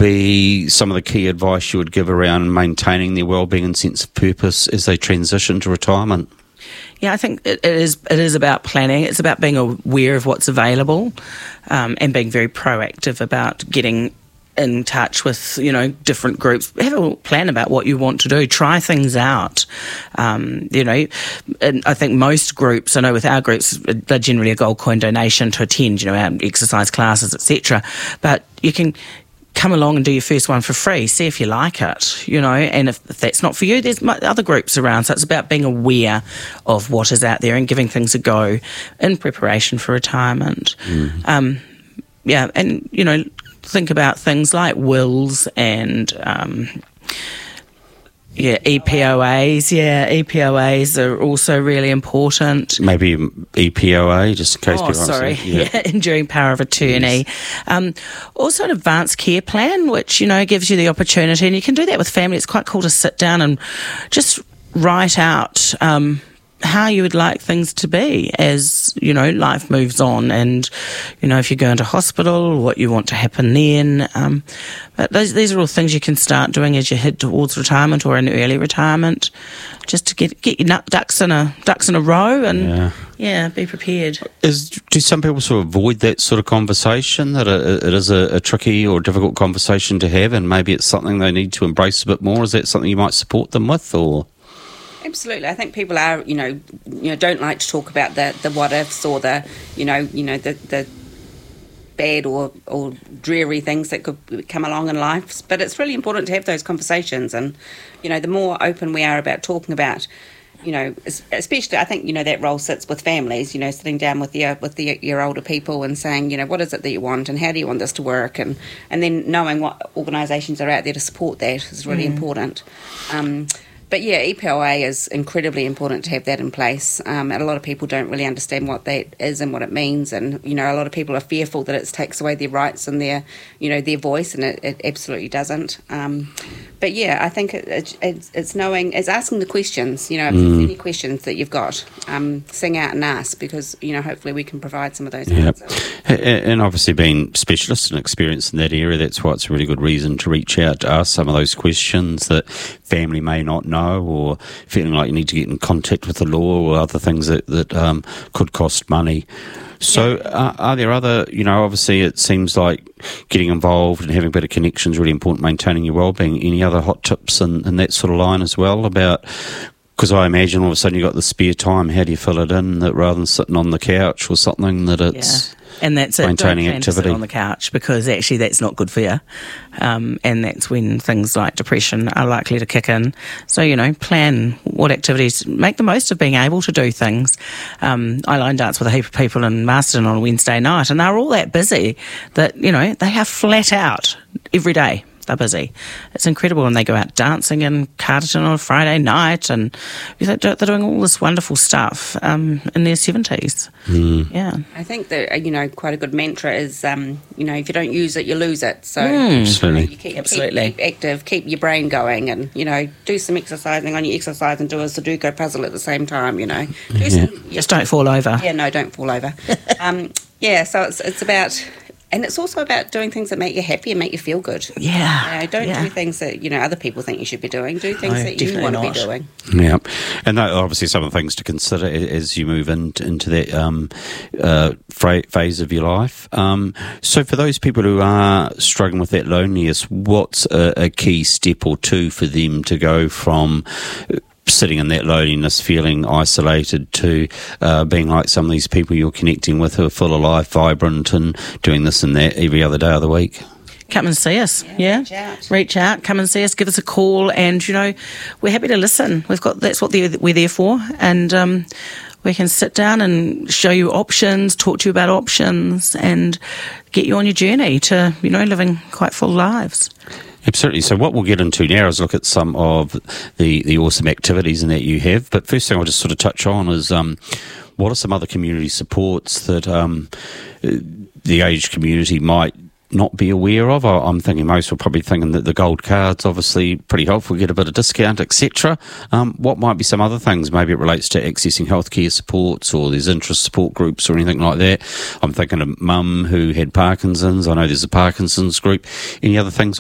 be some of the key advice you would give around maintaining their wellbeing and sense of purpose as they transition to retirement? Yeah, I think it is about planning. It's about being aware of what's available, and being very proactive about getting in touch with, different groups. Have a plan about what you want to do. Try things out. And I think most groups, I know with our groups, they're generally a gold coin donation to attend, our exercise classes, etc. But you can come along and do your first one for free, see if you like it, and if that's not for you, there's other groups around. So it's about being aware of what is out there and giving things a go in preparation for retirement. And, think about things like wills and EPOAs. EPOAs are also really important. Maybe EPOA, just in case people enduring power of attorney. Yes. Also an advanced care plan, which, gives you the opportunity, and you can do that with family. It's quite cool to sit down and just write out how you would like things to be as, life moves on, and, if you go into hospital, what you want to happen then. But these are all things you can start doing as you head towards retirement or in early retirement, just to get your ducks in a row and be prepared. Do some people sort of avoid that sort of conversation, that it is a tricky or difficult conversation to have, and maybe it's something they need to embrace a bit more? Is that something you might support them with, or...? Absolutely. I think people are, don't like to talk about the what ifs or the bad or dreary things that could come along in life. But it's really important to have those conversations, and the more open we are about talking about, especially I think that role sits with families. Sitting down with your older people and saying, what is it that you want and how do you want this to work, and then knowing what organisations are out there to support that is really important. But EPOA is incredibly important to have that in place. And a lot of people don't really understand what that is and what it means. And, a lot of people are fearful that it takes away their rights and their voice, and it absolutely doesn't. But I think it's asking the questions, if there's any questions that you've got, sing out and ask, because, hopefully we can provide some of those answers. And obviously being specialists and experienced in that area, that's why it's a really good reason to reach out to ask some of those questions that family may not know, or feeling like you need to get in contact with the law or other things that could cost money. So are there other, obviously it seems like getting involved and having better connections is really important, maintaining your wellbeing. Any other hot tips in that sort of line as well about... Because I imagine all of a sudden you've got the spare time, how do you fill it in, that rather than sitting on the couch or something, that it's and that's it. Maintaining Don't plan activity to sit on the couch, because actually that's not good for you. And that's when things like depression are likely to kick in. So, plan what activities, make the most of being able to do things. I line dance with a heap of people in Marston on a Wednesday night, and they're all that busy that, they are flat out every day. They're busy. It's incredible, and they go out dancing in Carterton on a Friday night, and they're doing all this wonderful stuff in their 70s. Yeah, I think that quite a good mantra is if you don't use it, you lose it. So absolutely, you keep active, keep your brain going, and do some exercising on your exercise and do a Sudoku puzzle at the same time. Just don't fall over. Yeah, no, don't fall over. So it's about. And it's also about doing things that make you happy and make you feel good. Yeah. Don't do things that, other people think you should be doing. Do things that you want to be doing. Yeah. And that obviously some of the things to consider as you move into that phase of your life. So for those people who are struggling with that loneliness, what's a key step or two for them to go from sitting in that loneliness, feeling isolated, to being like some of these people you're connecting with who are full of life, vibrant, and doing this and that every other day of the week? Come and see us, Reach out, come and see us, give us a call, and, we're happy to listen. That's what we're there for, and we can sit down and show you options, talk to you about options, and get you on your journey to, living quite full lives. Absolutely. So what we'll get into now is look at some of the awesome activities that you have. But first thing I'll just sort of touch on is what are some other community supports that the aged community might not be aware of? I'm thinking most are probably thinking that the gold card's obviously pretty helpful, get a bit of discount, etc. What might be some other things? Maybe it relates to accessing healthcare supports, or there's interest support groups or anything like that. I'm thinking of Mum who had Parkinson's. I know there's a Parkinson's group. Any other things